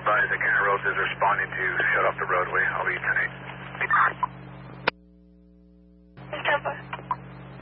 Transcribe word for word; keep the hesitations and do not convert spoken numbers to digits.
advise that Kent Rose is responding to shut off the roadway. I'll be ten eight.